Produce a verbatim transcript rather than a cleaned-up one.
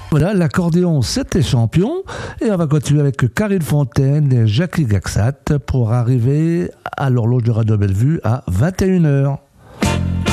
Voilà, l'accordéon, c'était champion. Et on va continuer avec Karine Fontaine et Jackie Gaxat pour arriver à l'horloge de Radio Bellevue à vingt et une heures.